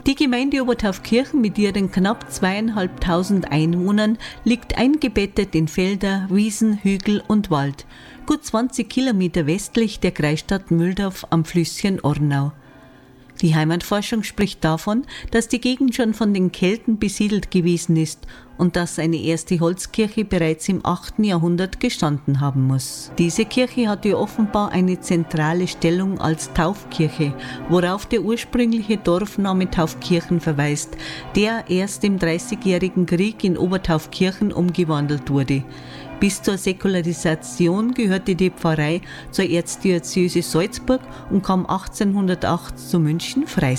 Die Gemeinde Obertaufkirchen mit ihren knapp 2.500 Einwohnern liegt eingebettet in Felder, Wiesen, Hügel und Wald, gut 20 Kilometer westlich der Kreisstadt Mühldorf am Flüsschen Ornau. Die Heimatforschung spricht davon, dass die Gegend schon von den Kelten besiedelt gewesen ist und dass eine erste Holzkirche bereits im 8. Jahrhundert gestanden haben muss. Diese Kirche hatte offenbar eine zentrale Stellung als Taufkirche, worauf der ursprüngliche Dorfname Taufkirchen verweist, der erst im Dreißigjährigen Krieg in Obertaufkirchen umgewandelt wurde. Bis zur Säkularisation gehörte die Pfarrei zur Erzdiözese Salzburg und kam 1808 zu München frei.